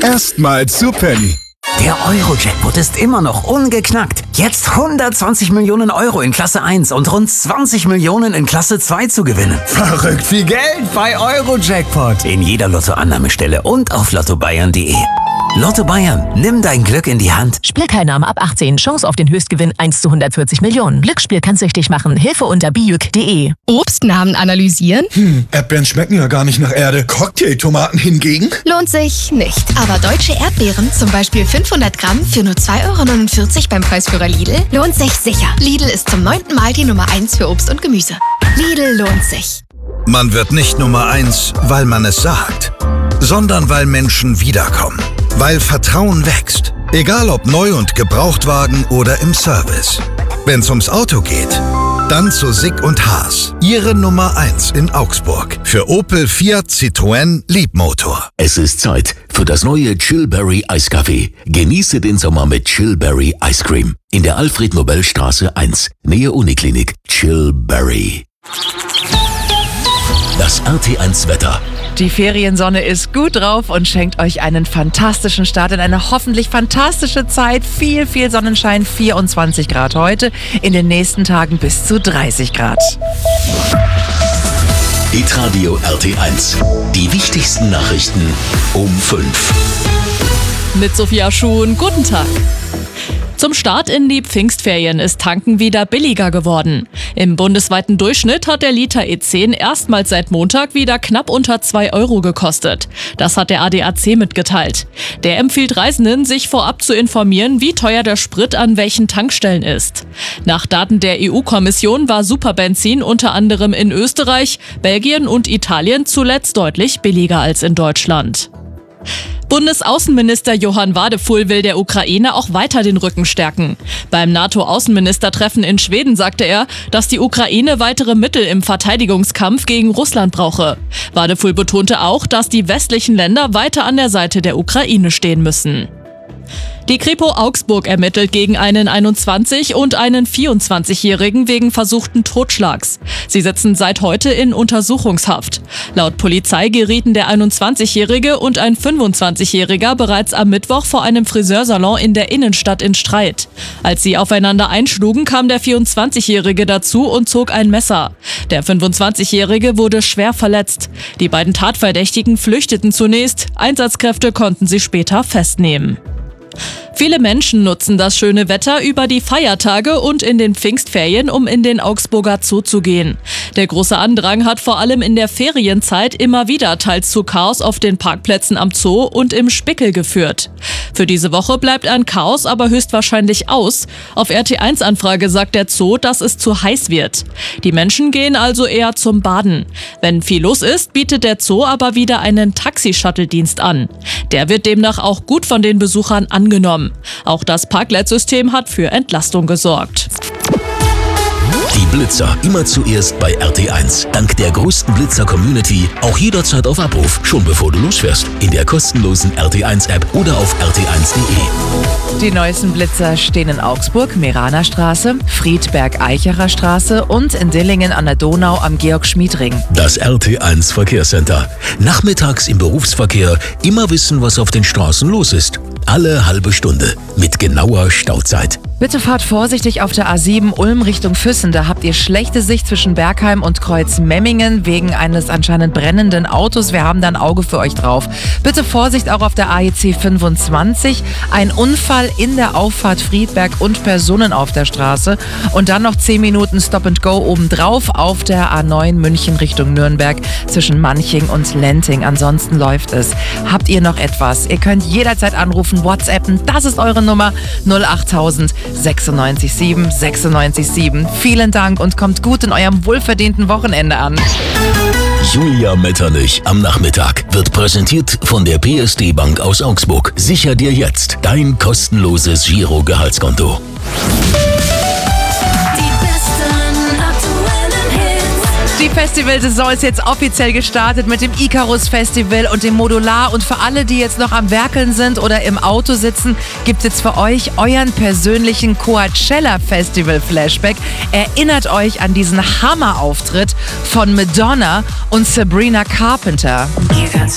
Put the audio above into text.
Erstmal zu Penny. Der Euro-Jackpot ist immer noch ungeknackt. Jetzt 120 Millionen Euro in Klasse 1 und rund 20 Millionen in Klasse 2 zu gewinnen. Verrückt viel Geld bei Euro-Jackpot. In jeder Lottoannahmestelle und auf lottobayern.de. Lotto Bayern, nimm dein Glück in die Hand. Spielteilnahme ab 18, Chance auf den Höchstgewinn 1 zu 140 Millionen. Glücksspiel kann süchtig machen, Hilfe unter biuk.de. Obstnamen analysieren? Erdbeeren schmecken ja gar nicht nach Erde. Cocktailtomaten hingegen? Lohnt sich nicht. Aber deutsche Erdbeeren, zum Beispiel 500 Gramm für nur 2,49 € beim Preisführer Lidl, lohnt sich sicher. Lidl ist zum 9. Mal die Nummer 1 für Obst und Gemüse. Lidl lohnt sich. Man wird nicht Nummer 1, weil man es sagt, sondern weil Menschen wiederkommen. Weil Vertrauen wächst. Egal ob Neu- und Gebrauchtwagen oder im Service. Wenn's ums Auto geht, dann zu Sick & Haas. Ihre Nummer 1 in Augsburg. Für Opel, Fiat, Citroën, Leapmotor. Es ist Zeit für das neue Chillberry Eiskaffee. Genieße den Sommer mit Chillberry Ice Cream. In der Alfred-Nobel-Straße 1, Nähe Uniklinik. Chillberry. Das RT1 Wetter. Die Feriensonne ist gut drauf und schenkt euch einen fantastischen Start in eine hoffentlich fantastische Zeit. Viel Sonnenschein, 24 Grad heute, in den nächsten Tagen bis zu 30 Grad. Hitradio RT1. Die wichtigsten Nachrichten um 5. Mit Sophia Schuhn, guten Tag. Zum Start in die Pfingstferien ist Tanken wieder billiger geworden. Im bundesweiten Durchschnitt hat der Liter E10 erstmals seit Montag wieder knapp unter 2 € gekostet. Das hat der ADAC mitgeteilt. Der empfiehlt Reisenden, sich vorab zu informieren, wie teuer der Sprit an welchen Tankstellen ist. Nach Daten der EU-Kommission war Superbenzin unter anderem in Österreich, Belgien und Italien zuletzt deutlich billiger als in Deutschland. Bundesaußenminister Johann Wadefull will der Ukraine auch weiter den Rücken stärken. Beim NATO-Außenministertreffen in Schweden sagte er, dass die Ukraine weitere Mittel im Verteidigungskampf gegen Russland brauche. Wadefull betonte auch, dass die westlichen Länder weiter an der Seite der Ukraine stehen müssen. Die Kripo Augsburg ermittelt gegen einen 21- und einen 24-Jährigen wegen versuchten Totschlags. Sie sitzen seit heute in Untersuchungshaft. Laut Polizei gerieten der 21-Jährige und ein 25-Jähriger bereits am Mittwoch vor einem Friseursalon in der Innenstadt in Streit. Als sie aufeinander einschlugen, kam der 24-Jährige dazu und zog ein Messer. Der 25-Jährige wurde schwer verletzt. Die beiden Tatverdächtigen flüchteten zunächst. Einsatzkräfte konnten sie später festnehmen. Viele Menschen nutzen das schöne Wetter über die Feiertage und in den Pfingstferien, um in den Augsburger Zoo zu gehen. Der große Andrang hat vor allem in der Ferienzeit immer wieder teils zu Chaos auf den Parkplätzen am Zoo und im Spickel geführt. Für diese Woche bleibt ein Chaos aber höchstwahrscheinlich aus. Auf RT1-Anfrage sagt der Zoo, dass es zu heiß wird. Die Menschen gehen also eher zum Baden. Wenn viel los ist, bietet der Zoo aber wieder einen Taxi-Shuttle-Dienst an. Der wird demnach auch gut von den Besuchern angenommen. Auch das Parkleitsystem hat für Entlastung gesorgt. Die Blitzer immer zuerst bei RT1. Dank der größten Blitzer-Community auch jederzeit auf Abruf, schon bevor du losfährst. In der kostenlosen RT1-App oder auf rt1.de. Die neuesten Blitzer stehen in Augsburg, Meraner Straße, Friedberg-Eicherer Straße und in Dillingen an der Donau am Georg-Schmied-Ring. Das RT1 Verkehrscenter. Nachmittags im Berufsverkehr immer wissen, was auf den Straßen los ist. Alle halbe Stunde mit genauer Stauzeit. Bitte fahrt vorsichtig auf der A7 Ulm Richtung Füssen. Da habt ihr schlechte Sicht zwischen Bergheim und Kreuzmemmingen wegen eines anscheinend brennenden Autos. Wir haben da ein Auge für euch drauf. Bitte Vorsicht auch auf der AEC 25. Ein Unfall in der Auffahrt Friedberg und Personen auf der Straße. Und dann noch 10 Minuten Stop and Go obendrauf auf der A9 München Richtung Nürnberg zwischen Manching und Lenting. Ansonsten läuft es. Habt ihr noch etwas? Ihr könnt jederzeit anrufen, WhatsAppen. Das ist eure Nummer 08000 96 7 96 7. Vielen Dank und kommt gut in eurem wohlverdienten Wochenende an. Julia Metternich am Nachmittag wird präsentiert von der PSD Bank aus Augsburg. Sicher dir jetzt dein kostenloses Giro-Gehaltskonto. Die Festivalsaison ist jetzt offiziell gestartet mit dem Icarus Festival und dem Modular. Und für alle, die jetzt noch am Werkeln sind oder im Auto sitzen, gibt es jetzt für euch euren persönlichen Coachella Festival Flashback. Erinnert euch an diesen Hammerauftritt von Madonna und Sabrina Carpenter.